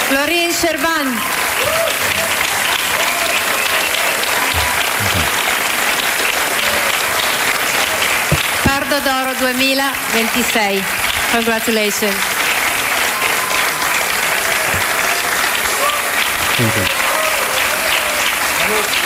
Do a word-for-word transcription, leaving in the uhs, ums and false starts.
Florin Sherban. Pardo d'oro duemilaventisei. Congratulations. Thank you.